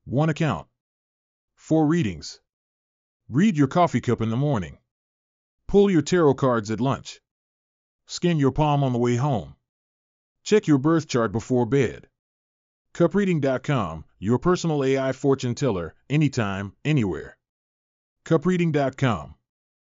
1 account. 4 readings. Read your coffee cup in the morning. Pull your tarot cards at lunch. Scan your palm on the way home. Check your birth chart before bed. CupReading.com, your personal AI fortune teller, anytime, anywhere. CupReading.com.